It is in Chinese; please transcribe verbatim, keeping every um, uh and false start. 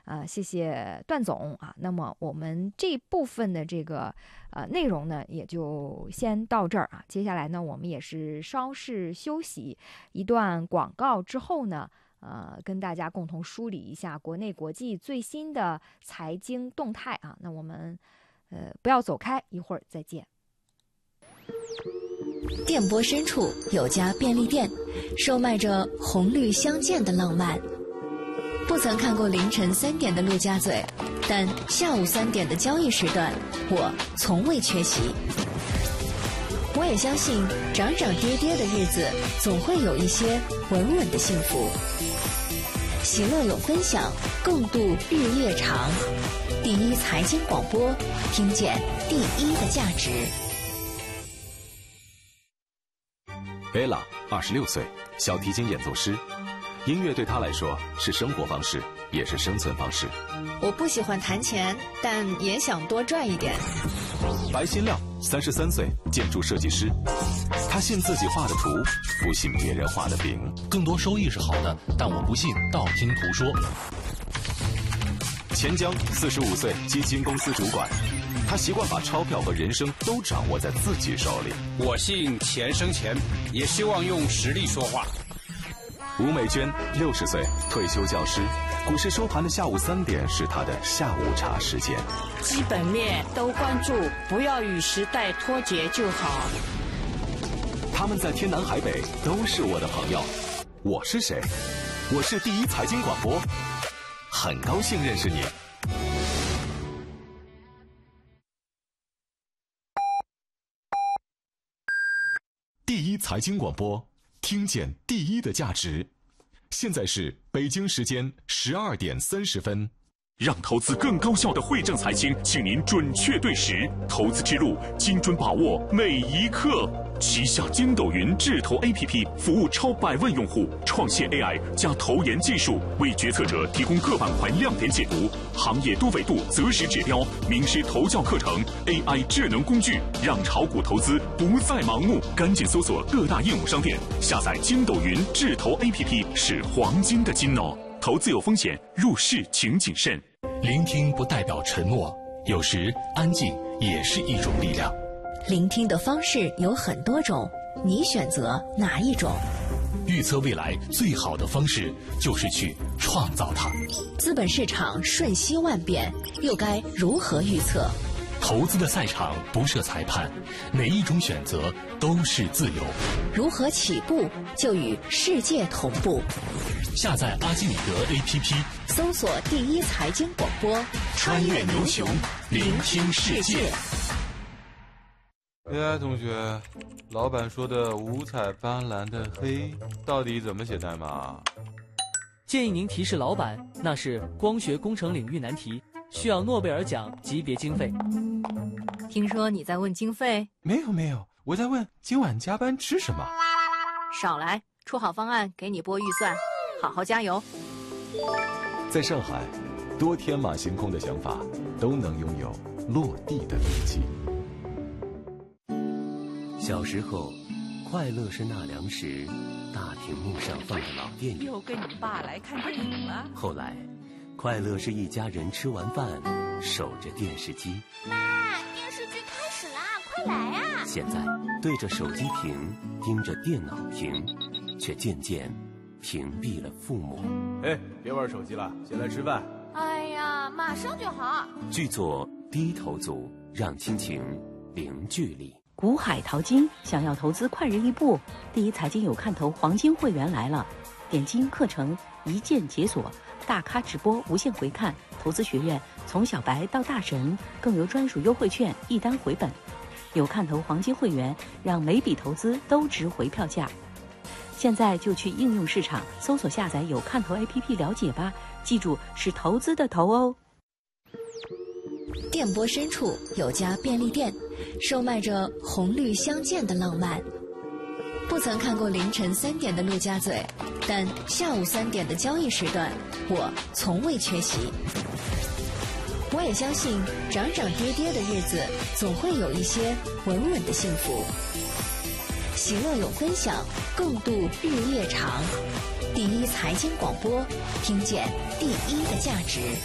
呃，谢谢段总啊。那么我们这部分的这个呃内容呢，也就先到这儿啊。接下来呢，我们也是稍事休息一段广告之后呢，呃，跟大家共同梳理一下国内国际最新的财经动态啊。那我们呃不要走开，一会儿再见。 电波深处有家便利店，售卖着红绿相间的浪漫。不曾看过凌晨三点的陆家嘴，但下午三点的交易时段，我从未缺席。我也相信，涨涨跌跌的日子，总会有一些稳稳的幸福。喜乐有分享，共度日夜长。第一财经广播，听见第一的价值。 贝拉二十六岁，小提琴演奏师。音乐对他来说是生活方式，也是生存方式。 我不喜欢弹钱，但也想多赚一点。 白新亮三十三岁，建筑设计师。他信自己画的图，不信别人画的饼。 更多收益是好的，但我不信道听途说。 钱江四十五岁，基金公司主管。他习惯把钞票和人生都掌握在自己手里。 我信钱生钱，也希望用实力说话。 吴美娟六十岁，退休教师。股市收盘的下午三点是他的下午茶时间。 基本面都关注，不要与时代脱节就好。 他们在天南海北都是我的朋友。我是谁？我是第一财经广播，很高兴认识你。第一财经广播，听见第一的价值。现在是北京时间十二点三十分。 让投资更高效的惠正财经，请您准确对时，投资之路精准把握每一刻。旗下筋斗云智投 A P P 服务超百万用户，创现 A I 加投研技术，为决策者提供各板块亮点解读、行业多维度择时指标、名师投教课程、A I 智能工具，让炒股投资不再盲目。赶紧搜索各大应用商店，下载筋斗云智投 A P P， 是黄金的金哦。投资有风险，入市请谨慎。 聆听不代表沉默，有时安静也是一种力量。 聆听的方式有很多种，你选择哪一种？ 预测未来最好的方式就是去创造它。 资本市场瞬息万变，又该如何预测？ 投资的赛场不设裁判，哪一种选择都是自由。 如何起步就与世界同步？ 下载阿基米德 A P P， 搜索第一财经广播， 穿越牛熊，聆听世界。 A I 同学，老板说的五彩斑斓的黑到底怎么写代码？ 建议您提示老板，那是光学工程领域难题，需要诺贝尔奖级别经费。 听说你在问经费？ 没有没有，我在问今晚加班吃什么。 少来，出好方案给你拨预算，好好加油。 在上海，多天马行空的想法都能拥有落地的力气。 小时候，快乐是纳凉时大屏幕上放的老电影。 又跟你爸来看电影了。 后来，快乐是一家人吃完饭守着电视机。 妈，电视剧开始啦，快来啊！ 现在对着手机屏，盯着电脑屏，却渐渐屏蔽了父母。 哎，别玩手机了，先来吃饭。 哎呀，马上就好。 剧作《低头族》，让亲情零距离。 股海淘金，想要投资快人一步，第一财经有看头黄金会员来了，点金课程一键解锁，大咖直播无限回看，投资学院从小白到大神，更有专属优惠券一单回本。有看头黄金会员，让每笔投资都值回票价。现在就去应用市场搜索下载有看头 A P P 了解吧，记住是投资的投哦。 电波深处有家便利店，售卖着红绿相间的浪漫。不曾看过凌晨三点的陆家嘴，但下午三点的交易时段，我从未缺席。我也相信，涨涨跌跌的日子，总会有一些稳稳的幸福。喜乐有分享，共度日夜长。第一财经广播，听见第一的价值。